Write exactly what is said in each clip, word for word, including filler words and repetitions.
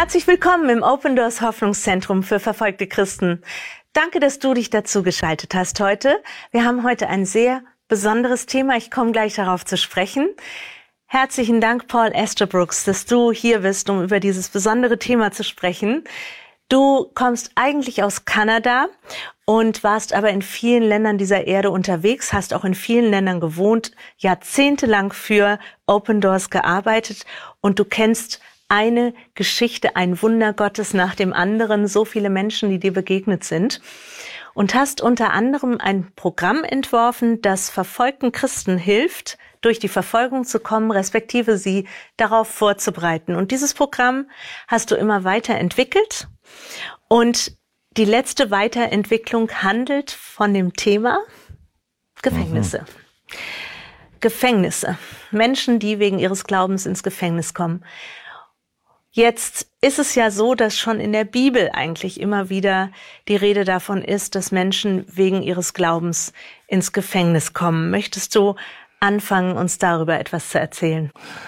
Herzlich willkommen im Open Doors Hoffnungszentrum für verfolgte Christen. Danke, dass du dich dazu geschaltet hast heute. Wir haben heute ein sehr besonderes Thema. Ich komme gleich darauf zu sprechen. Herzlichen Dank, Paul Estabrooks, dass du hier bist, um über dieses besondere Thema zu sprechen. Du kommst eigentlich aus Kanada und warst aber in vielen Ländern dieser Erde unterwegs, hast auch in vielen Ländern gewohnt, jahrzehntelang für Open Doors gearbeitet und du kennst eine Geschichte, ein Wunder Gottes nach dem anderen, so viele Menschen, die dir begegnet sind. Und hast unter anderem ein Programm entworfen, das verfolgten Christen hilft, durch die Verfolgung zu kommen, respektive sie darauf vorzubereiten. Und dieses Programm hast du immer weiterentwickelt. Und die letzte Weiterentwicklung handelt von dem Thema Gefängnisse. Mhm. Gefängnisse. Menschen, die wegen ihres Glaubens ins Gefängnis kommen. Jetzt ist es ja so, dass schon in der Bibel eigentlich immer wieder die Rede davon ist, dass Menschen wegen ihres Glaubens ins Gefängnis kommen. Möchtest du anfangen, uns darüber etwas zu erzählen?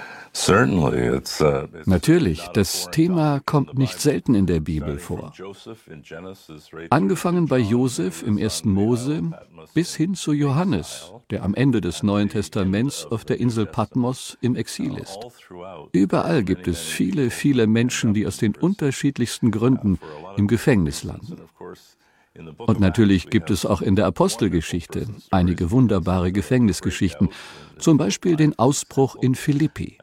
Natürlich, das Thema kommt nicht selten in der Bibel vor. Angefangen bei Josef im ersten Mose bis hin zu Johannes, der am Ende des Neuen Testaments auf der Insel Patmos im Exil ist. Überall gibt es viele, viele Menschen, die aus den unterschiedlichsten Gründen im Gefängnis landen. Und natürlich gibt es auch in der Apostelgeschichte einige wunderbare Gefängnisgeschichten, zum Beispiel den Ausbruch in Philippi.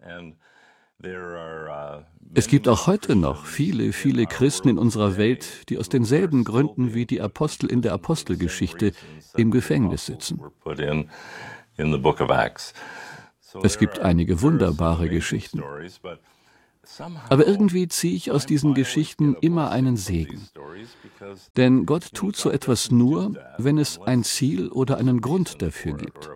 Es gibt auch heute noch viele, viele Christen in unserer Welt, die aus denselben Gründen wie die Apostel in der Apostelgeschichte im Gefängnis sitzen. Es gibt einige wunderbare Geschichten. Aber irgendwie ziehe ich aus diesen Geschichten immer einen Segen. Denn Gott tut so etwas nur, wenn es ein Ziel oder einen Grund dafür gibt.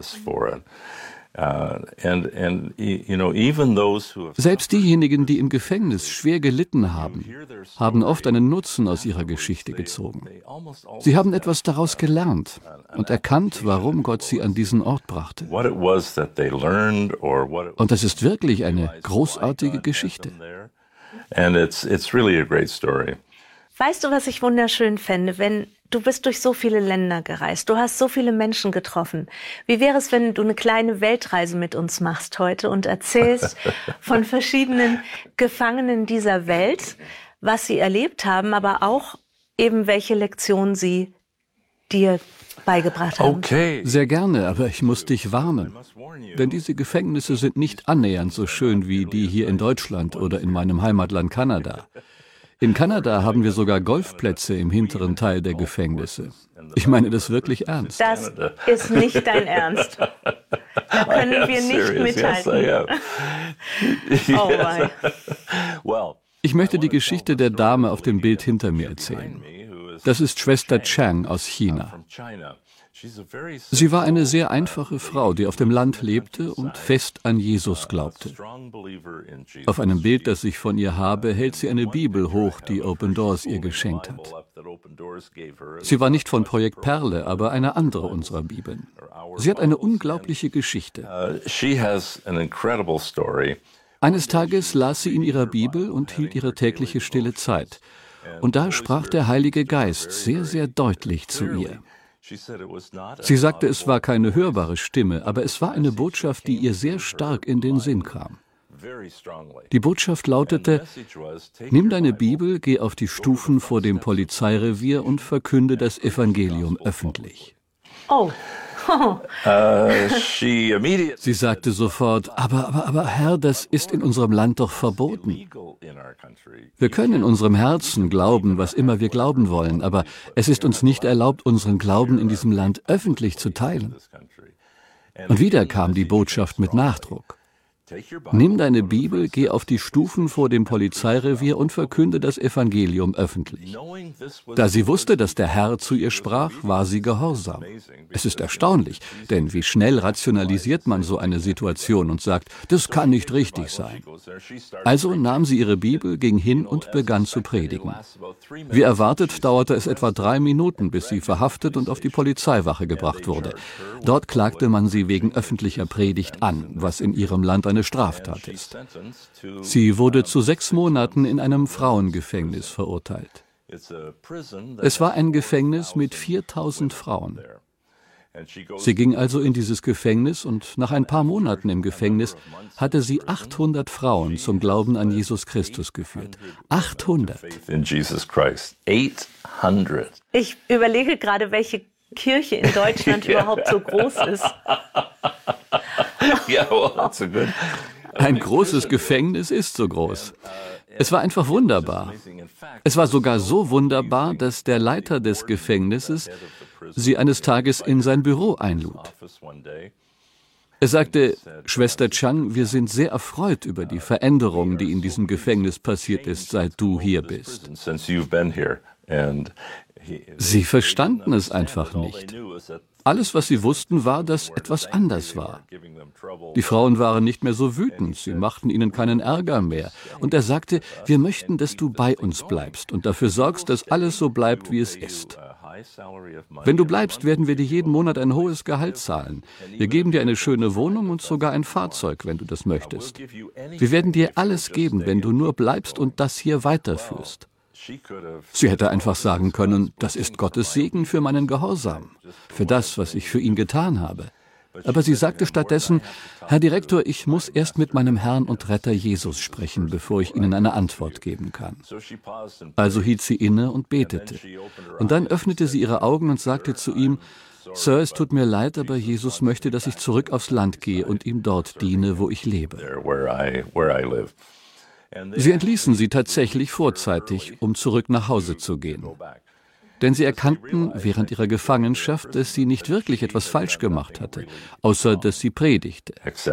Selbst diejenigen, die im Gefängnis schwer gelitten haben, haben oft einen Nutzen aus ihrer Geschichte gezogen. Sie haben etwas daraus gelernt und erkannt, warum Gott sie an diesen Ort brachte. Und das ist wirklich eine großartige Geschichte. Weißt du, was ich wunderschön fände, wenn du bist durch so viele Länder gereist, du hast so viele Menschen getroffen. Wie wäre es, wenn du eine kleine Weltreise mit uns machst heute und erzählst von verschiedenen Gefangenen dieser Welt, was sie erlebt haben, aber auch eben welche Lektionen sie dir beigebracht haben? Okay. Sehr gerne, aber ich muss dich warnen. Denn diese Gefängnisse sind nicht annähernd so schön wie die hier in Deutschland oder in meinem Heimatland Kanada. In Kanada haben wir sogar Golfplätze im hinteren Teil der Gefängnisse. Ich meine das wirklich ernst. Das ist nicht dein Ernst. Da können wir nicht mithalten. Oh mein. Ich möchte die Geschichte der Dame auf dem Bild hinter mir erzählen. Das ist Schwester Chang aus China. Sie war eine sehr einfache Frau, die auf dem Land lebte und fest an Jesus glaubte. Auf einem Bild, das ich von ihr habe, hält sie eine Bibel hoch, die Open Doors ihr geschenkt hat. Sie war nicht von Projekt Perle, aber eine andere unserer Bibeln. Sie hat eine unglaubliche Geschichte. Eines Tages las sie in ihrer Bibel und hielt ihre tägliche stille Zeit. Und da sprach der Heilige Geist sehr, sehr deutlich zu ihr. Sie sagte, es war keine hörbare Stimme, aber es war eine Botschaft, die ihr sehr stark in den Sinn kam. Die Botschaft lautete: Nimm deine Bibel, geh auf die Stufen vor dem Polizeirevier und verkünde das Evangelium öffentlich. Oh. Sie sagte sofort, aber, aber, aber Herr, das ist in unserem Land doch verboten. Wir können in unserem Herzen glauben, was immer wir glauben wollen, aber es ist uns nicht erlaubt, unseren Glauben in diesem Land öffentlich zu teilen. Und wieder kam die Botschaft mit Nachdruck. Nimm deine Bibel, geh auf die Stufen vor dem Polizeirevier und verkünde das Evangelium öffentlich. Da sie wusste, dass der Herr zu ihr sprach, war sie gehorsam. Es ist erstaunlich, denn wie schnell rationalisiert man so eine Situation und sagt, das kann nicht richtig sein. Also nahm sie ihre Bibel, ging hin und begann zu predigen. Wie erwartet dauerte es etwa drei Minuten, bis sie verhaftet und auf die Polizeiwache gebracht wurde. Dort klagte man sie wegen öffentlicher Predigt an, was in ihrem Land eine eine Straftat ist. Sie wurde zu sechs Monaten in einem Frauengefängnis verurteilt. Es war ein Gefängnis mit viertausend Frauen. Sie ging also in dieses Gefängnis und nach ein paar Monaten im Gefängnis hatte sie achthundert Frauen zum Glauben an Jesus Christus geführt. achthundert. Ich überlege gerade, welche Kirche in Deutschland überhaupt so groß ist. Ein großes Gefängnis ist so groß. Es war einfach wunderbar. Es war sogar so wunderbar, dass der Leiter des Gefängnisses sie eines Tages in sein Büro einlud. Er sagte, Schwester Chang, wir sind sehr erfreut über die Veränderung, die in diesem Gefängnis passiert ist, seit du hier bist. Sie verstanden es einfach nicht. Alles, was sie wussten, war, dass etwas anders war. Die Frauen waren nicht mehr so wütend, sie machten ihnen keinen Ärger mehr. Und er sagte, wir möchten, dass du bei uns bleibst und dafür sorgst, dass alles so bleibt, wie es ist. Wenn du bleibst, werden wir dir jeden Monat ein hohes Gehalt zahlen. Wir geben dir eine schöne Wohnung und sogar ein Fahrzeug, wenn du das möchtest. Wir werden dir alles geben, wenn du nur bleibst und das hier weiterführst. Sie hätte einfach sagen können, das ist Gottes Segen für meinen Gehorsam, für das, was ich für ihn getan habe. Aber sie sagte stattdessen, Herr Direktor, ich muss erst mit meinem Herrn und Retter Jesus sprechen, bevor ich Ihnen eine Antwort geben kann. Also hielt sie inne und betete. Und dann öffnete sie ihre Augen und sagte zu ihm, Sir, es tut mir leid, aber Jesus möchte, dass ich zurück aufs Land gehe und ihm dort diene, wo ich lebe. Sie entließen sie tatsächlich vorzeitig, um zurück nach Hause zu gehen. Denn sie erkannten während ihrer Gefangenschaft, dass sie nicht wirklich etwas falsch gemacht hatte, außer dass sie predigte.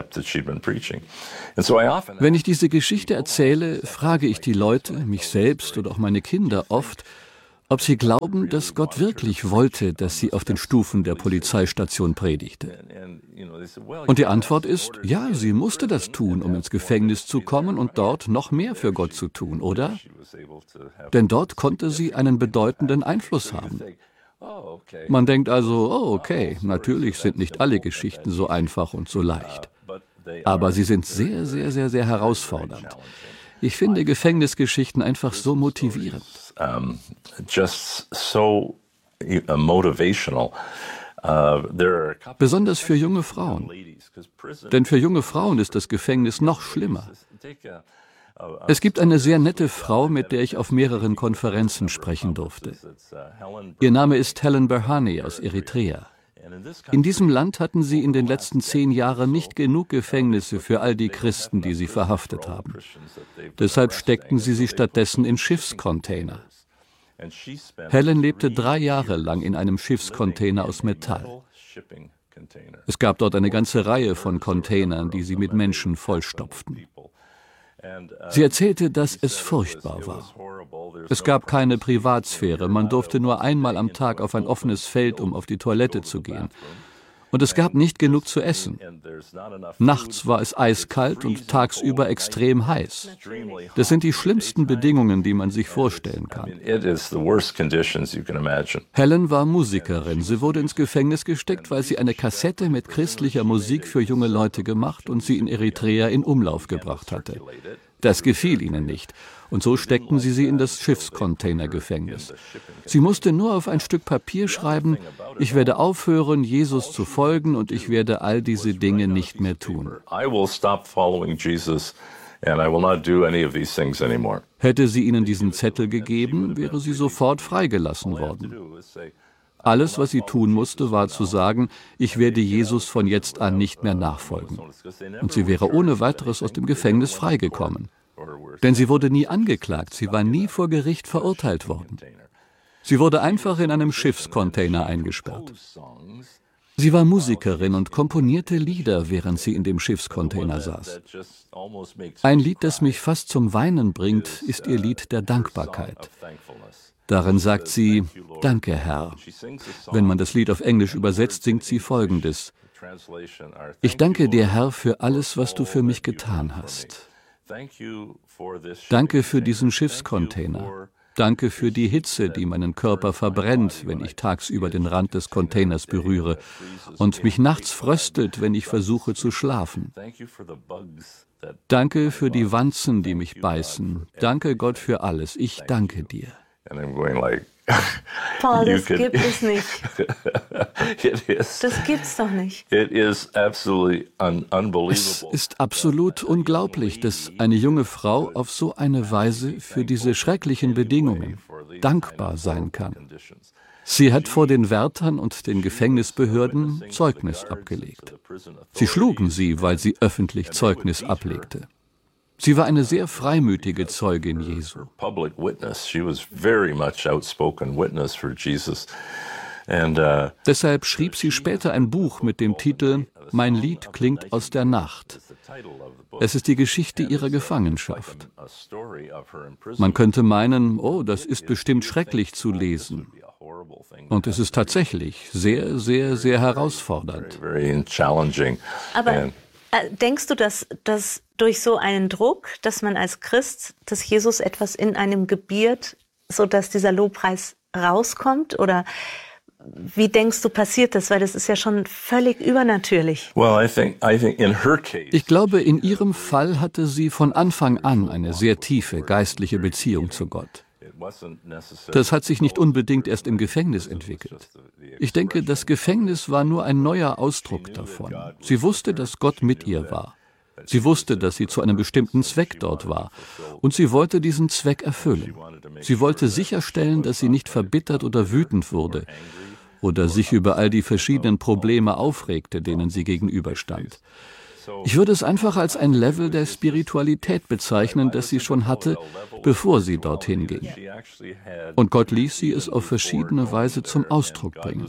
Wenn ich diese Geschichte erzähle, frage ich die Leute, mich selbst oder auch meine Kinder oft, ob sie glauben, dass Gott wirklich wollte, dass sie auf den Stufen der Polizeistation predigte. Und die Antwort ist, ja, sie musste das tun, um ins Gefängnis zu kommen und dort noch mehr für Gott zu tun, oder? Denn dort konnte sie einen bedeutenden Einfluss haben. Man denkt also, oh, okay, natürlich sind nicht alle Geschichten so einfach und so leicht. Aber sie sind sehr, sehr, sehr, sehr herausfordernd. Ich finde Gefängnisgeschichten einfach so motivierend. Um, just so motivational. Besonders für junge Frauen. Denn für junge Frauen ist das Gefängnis noch schlimmer. Es gibt eine sehr nette Frau, mit der ich auf mehreren Konferenzen sprechen durfte. Ihr Name ist Helen Berhane aus Eritrea. In diesem Land hatten sie in den letzten zehn Jahren nicht genug Gefängnisse für all die Christen, die sie verhaftet haben. Deshalb steckten sie sie stattdessen in Schiffscontainer. Helen lebte drei Jahre lang in einem Schiffscontainer aus Metall. Es gab dort eine ganze Reihe von Containern, die sie mit Menschen vollstopften. Sie erzählte, dass es furchtbar war. Es gab keine Privatsphäre, man durfte nur einmal am Tag auf ein offenes Feld, um auf die Toilette zu gehen. Und es gab nicht genug zu essen. Nachts war es eiskalt und tagsüber extrem heiß. Das sind die schlimmsten Bedingungen, die man sich vorstellen kann. Helen war Musikerin. Sie wurde ins Gefängnis gesteckt, weil sie eine Kassette mit christlicher Musik für junge Leute gemacht und sie in Eritrea in Umlauf gebracht hatte. Das gefiel ihnen nicht. Und so steckten sie sie in das Schiffscontainergefängnis. Sie musste nur auf ein Stück Papier schreiben, ich werde aufhören, Jesus zu folgen und ich werde all diese Dinge nicht mehr tun. Hätte sie ihnen diesen Zettel gegeben, wäre sie sofort freigelassen worden. Alles, was sie tun musste, war zu sagen, ich werde Jesus von jetzt an nicht mehr nachfolgen. Und sie wäre ohne weiteres aus dem Gefängnis freigekommen. Denn sie wurde nie angeklagt, sie war nie vor Gericht verurteilt worden. Sie wurde einfach in einem Schiffscontainer eingesperrt. Sie war Musikerin und komponierte Lieder, während sie in dem Schiffscontainer saß. Ein Lied, das mich fast zum Weinen bringt, ist ihr Lied der Dankbarkeit. Darin sagt sie, Danke, Herr. Wenn man das Lied auf Englisch übersetzt, singt sie Folgendes. Ich danke dir, Herr, für alles, was du für mich getan hast. Danke für diesen Schiffscontainer. Danke für die Hitze, die meinen Körper verbrennt, wenn ich tagsüber den Rand des Containers berühre und mich nachts fröstelt, wenn ich versuche zu schlafen. Danke für die Wanzen, die mich beißen. Danke Gott für alles. Ich danke dir. Paul, das gibt es nicht. Das gibt's doch nicht. Es ist absolut unglaublich, dass eine junge Frau auf so eine Weise für diese schrecklichen Bedingungen dankbar sein kann. Sie hat vor den Wärtern und den Gefängnisbehörden Zeugnis abgelegt. Sie schlugen sie, weil sie öffentlich Zeugnis ablegte. Sie war eine sehr freimütige Zeugin Jesu. Deshalb schrieb sie später ein Buch mit dem Titel »Mein Lied klingt aus der Nacht«. Es ist die Geschichte ihrer Gefangenschaft. Man könnte meinen, oh, das ist bestimmt schrecklich zu lesen. Und es ist tatsächlich sehr, sehr, sehr herausfordernd. Aber denkst du, dass, dass durch so einen Druck, dass man als Christ, dass Jesus etwas in einem gebiert, sodass dieser Lobpreis rauskommt? Oder wie denkst du, passiert das? Weil das ist ja schon völlig übernatürlich. Ich glaube, in ihrem Fall hatte sie von Anfang an eine sehr tiefe geistliche Beziehung zu Gott. Das hat sich nicht unbedingt erst im Gefängnis entwickelt. Ich denke, das Gefängnis war nur ein neuer Ausdruck davon. Sie wusste, dass Gott mit ihr war. Sie wusste, dass sie zu einem bestimmten Zweck dort war. Und sie wollte diesen Zweck erfüllen. Sie wollte sicherstellen, dass sie nicht verbittert oder wütend wurde oder sich über all die verschiedenen Probleme aufregte, denen sie gegenüberstand. Ich würde es einfach als ein Level der Spiritualität bezeichnen, das sie schon hatte, bevor sie dorthin ging. Und Gott ließ sie es auf verschiedene Weise zum Ausdruck bringen.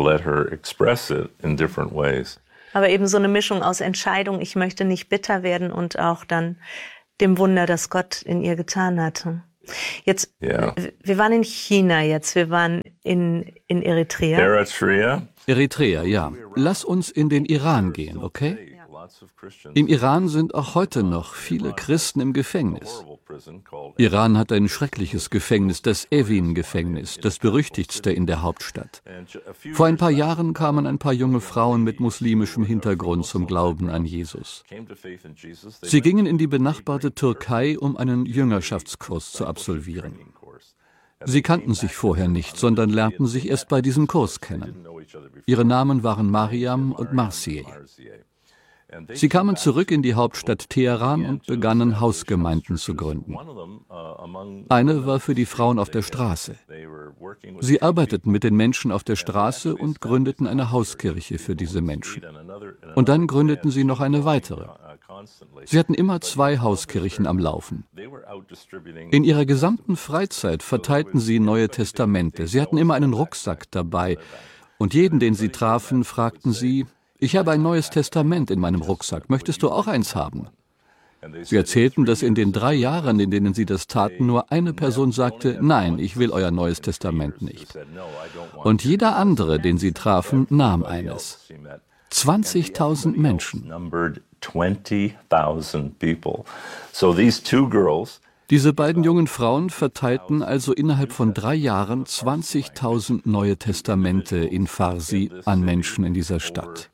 Aber eben so eine Mischung aus Entscheidung, ich möchte nicht bitter werden, und auch dann dem Wunder, das Gott in ihr getan hatte. Jetzt, yeah. Wir waren in China jetzt, wir waren in, in Eritrea. Eritrea? Eritrea, ja. Lass uns in den Iran gehen, okay? Im Iran sind auch heute noch viele Christen im Gefängnis. Iran hat ein schreckliches Gefängnis, das Evin-Gefängnis, das berüchtigste in der Hauptstadt. Vor ein paar Jahren kamen ein paar junge Frauen mit muslimischem Hintergrund zum Glauben an Jesus. Sie gingen in die benachbarte Türkei, um einen Jüngerschaftskurs zu absolvieren. Sie kannten sich vorher nicht, sondern lernten sich erst bei diesem Kurs kennen. Ihre Namen waren Mariam und Marzieh. Sie kamen zurück in die Hauptstadt Teheran und begannen Hausgemeinden zu gründen. Eine war für die Frauen auf der Straße. Sie arbeiteten mit den Menschen auf der Straße und gründeten eine Hauskirche für diese Menschen. Und dann gründeten sie noch eine weitere. Sie hatten immer zwei Hauskirchen am Laufen. In ihrer gesamten Freizeit verteilten sie Neue Testamente. Sie hatten immer einen Rucksack dabei. Und jeden, den sie trafen, fragten sie: Ich habe ein Neues Testament in meinem Rucksack. Möchtest du auch eins haben? Sie erzählten, dass in den drei Jahren, in denen sie das taten, nur eine Person sagte: Nein, ich will euer Neues Testament nicht. Und jeder andere, den sie trafen, nahm eines. zwanzigtausend Menschen. Diese beiden jungen Frauen verteilten also innerhalb von drei Jahren zwanzigtausend Neue Testamente in Farsi an Menschen in dieser Stadt.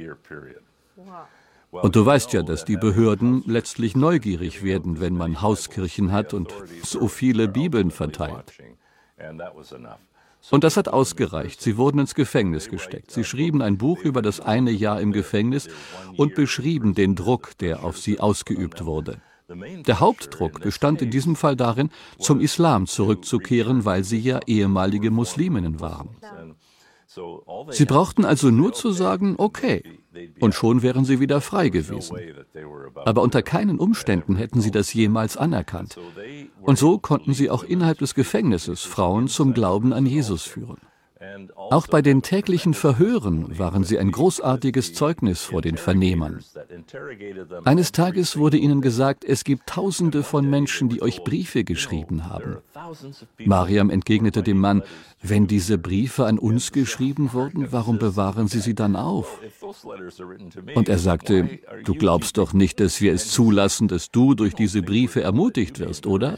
Und du weißt ja, dass die Behörden letztlich neugierig werden, wenn man Hauskirchen hat und so viele Bibeln verteilt. Und das hat ausgereicht. Sie wurden ins Gefängnis gesteckt. Sie schrieben ein Buch über das eine Jahr im Gefängnis und beschrieben den Druck, der auf sie ausgeübt wurde. Der Hauptdruck bestand in diesem Fall darin, zum Islam zurückzukehren, weil sie ja ehemalige Musliminnen waren. Sie brauchten also nur zu sagen, okay, und schon wären sie wieder frei gewesen. Aber unter keinen Umständen hätten sie das jemals anerkannt. Und so konnten sie auch innerhalb des Gefängnisses Frauen zum Glauben an Jesus führen. Auch bei den täglichen Verhören waren sie ein großartiges Zeugnis vor den Vernehmern. Eines Tages wurde ihnen gesagt, es gibt Tausende von Menschen, die euch Briefe geschrieben haben. Mariam entgegnete dem Mann, wenn diese Briefe an uns geschrieben wurden, warum bewahren Sie sie dann auf? Und er sagte, du glaubst doch nicht, dass wir es zulassen, dass du durch diese Briefe ermutigt wirst, oder?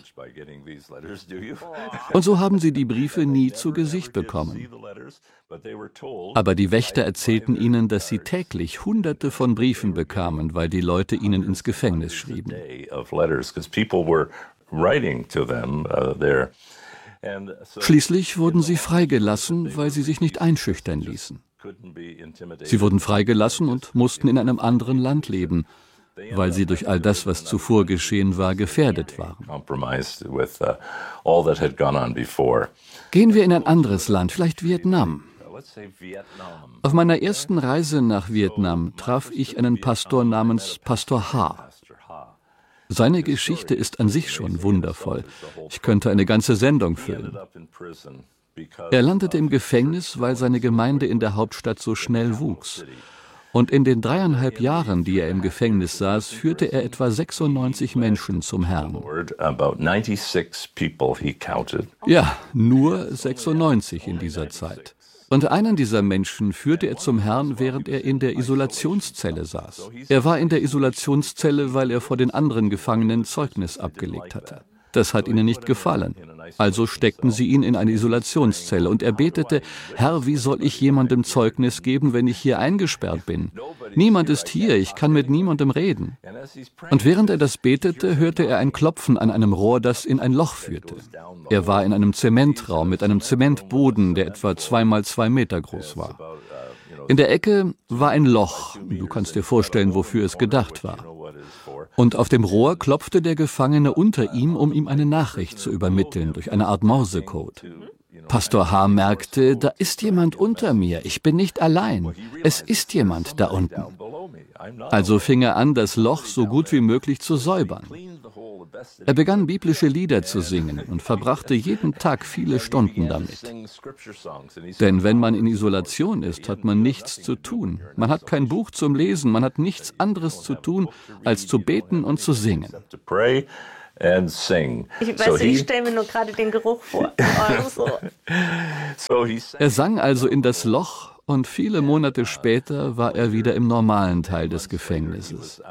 Und so haben sie die Briefe nie zu Gesicht bekommen. Aber die Wächter erzählten ihnen, dass sie täglich Hunderte von Briefen bekamen, weil die Leute ihnen ins Gefängnis schrieben. Schließlich wurden sie freigelassen, weil sie sich nicht einschüchtern ließen. Sie wurden freigelassen und mussten in einem anderen Land leben, weil sie durch all das, was zuvor geschehen war, gefährdet waren. Gehen wir in ein anderes Land, vielleicht Vietnam. Auf meiner ersten Reise nach Vietnam traf ich einen Pastor namens Pastor Ha. Seine Geschichte ist an sich schon wundervoll. Ich könnte eine ganze Sendung füllen. Er landete im Gefängnis, weil seine Gemeinde in der Hauptstadt so schnell wuchs. Und in den dreieinhalb Jahren, die er im Gefängnis saß, führte er etwa sechsundneunzig Menschen zum Herrn. Ja, nur sechsundneunzig in dieser Zeit. Und einen dieser Menschen führte er zum Herrn, während er in der Isolationszelle saß. Er war in der Isolationszelle, weil er vor den anderen Gefangenen Zeugnis abgelegt hatte. Das hat ihnen nicht gefallen. Also steckten sie ihn in eine Isolationszelle und er betete, Herr, wie soll ich jemandem Zeugnis geben, wenn ich hier eingesperrt bin? Niemand ist hier, ich kann mit niemandem reden. Und während er das betete, hörte er ein Klopfen an einem Rohr, das in ein Loch führte. Er war in einem Zementraum mit einem Zementboden, der etwa zwei mal zwei Meter groß war. In der Ecke war ein Loch, du kannst dir vorstellen, wofür es gedacht war. Und auf dem Rohr klopfte der Gefangene unter ihm, um ihm eine Nachricht zu übermitteln, durch eine Art Morsecode. Pastor H. merkte, da ist jemand unter mir, ich bin nicht allein, es ist jemand da unten. Also fing er an, das Loch so gut wie möglich zu säubern. Er begann biblische Lieder zu singen und verbrachte jeden Tag viele Stunden damit. Denn wenn man in Isolation ist, hat man nichts zu tun. Man hat kein Buch zum Lesen, man hat nichts anderes zu tun, als zu beten und zu singen. Ich weiß, ich stelle mir nur gerade den Geruch vor. Er sang also in das Loch und viele Monate später war er wieder im normalen Teil des Gefängnisses.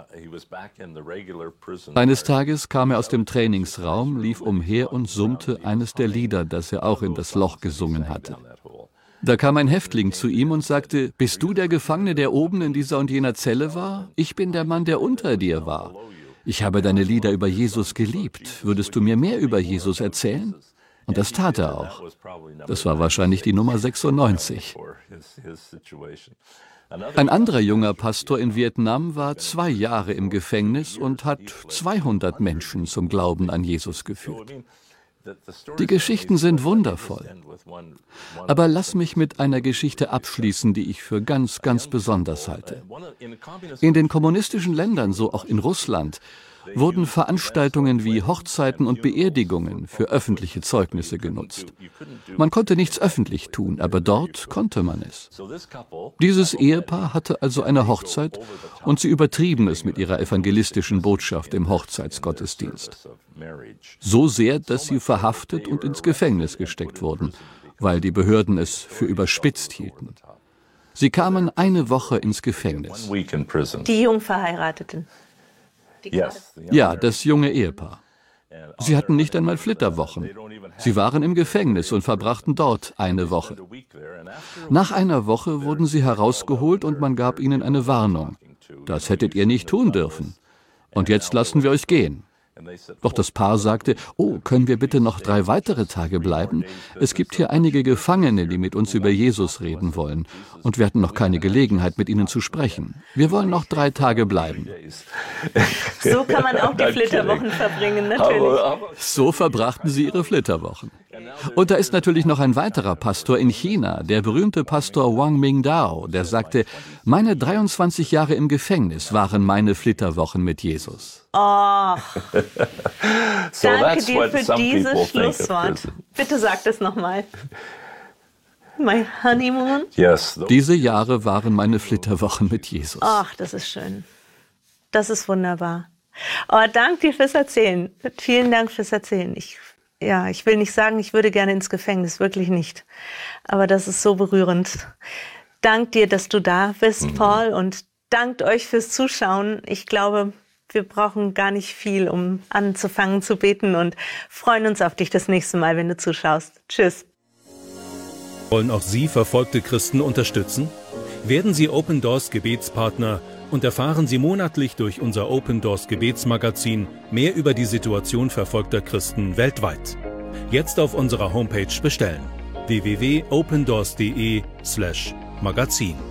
Eines Tages kam er aus dem Trainingsraum, lief umher und summte eines der Lieder, das er auch in das Loch gesungen hatte. Da kam ein Häftling zu ihm und sagte, bist du der Gefangene, der oben in dieser und jener Zelle war? Ich bin der Mann, der unter dir war. Ich habe deine Lieder über Jesus geliebt. Würdest du mir mehr über Jesus erzählen? Und das tat er auch. Das war wahrscheinlich die Nummer sechsundneunzig. Ein anderer junger Pastor in Vietnam war zwei Jahre im Gefängnis und hat zweihundert Menschen zum Glauben an Jesus geführt. Die Geschichten sind wundervoll. Aber lass mich mit einer Geschichte abschließen, die ich für ganz, ganz besonders halte. In den kommunistischen Ländern, so auch in Russland, wurden Veranstaltungen wie Hochzeiten und Beerdigungen für öffentliche Zeugnisse genutzt. Man konnte nichts öffentlich tun, aber dort konnte man es. Dieses Ehepaar hatte also eine Hochzeit und sie übertrieben es mit ihrer evangelistischen Botschaft im Hochzeitsgottesdienst. So sehr, dass sie verhaftet und ins Gefängnis gesteckt wurden, weil die Behörden es für überspitzt hielten. Sie kamen eine Woche ins Gefängnis. Die Jungverheirateten. Ja, das junge Ehepaar. Sie hatten nicht einmal Flitterwochen. Sie waren im Gefängnis und verbrachten dort eine Woche. Nach einer Woche wurden sie herausgeholt und man gab ihnen eine Warnung. Das hättet ihr nicht tun dürfen. Und jetzt lassen wir euch gehen. Doch das Paar sagte, oh, können wir bitte noch drei weitere Tage bleiben? Es gibt hier einige Gefangene, die mit uns über Jesus reden wollen. Und wir hatten noch keine Gelegenheit, mit ihnen zu sprechen. Wir wollen noch drei Tage bleiben. So kann man auch die Flitterwochen verbringen, natürlich. So verbrachten sie ihre Flitterwochen. Und da ist natürlich noch ein weiterer Pastor in China, der berühmte Pastor Wang Mingdao, der sagte, meine dreiundzwanzig Jahre im Gefängnis waren meine Flitterwochen mit Jesus. Oh, danke dir für dieses Schlusswort. Bitte sag das nochmal. My honeymoon. Diese Jahre waren meine Flitterwochen mit Jesus. Ach, das ist schön. Das ist wunderbar. Oh, danke dir fürs Erzählen. Vielen Dank fürs Erzählen. Ich, ja, ich will nicht sagen, ich würde gerne ins Gefängnis, wirklich nicht. Aber das ist so berührend. Dank dir, dass du da bist, mhm. Paul, und dankt euch fürs Zuschauen. Ich glaube, wir brauchen gar nicht viel, um anzufangen zu beten, und freuen uns auf dich das nächste Mal, wenn du zuschaust. Tschüss. Wollen auch Sie verfolgte Christen unterstützen? Werden Sie Open Doors Gebetspartner und erfahren Sie monatlich durch unser Open Doors Gebetsmagazin mehr über die Situation verfolgter Christen weltweit. Jetzt auf unserer Homepage bestellen: w w w punkt opendoors punkt de slash magazin.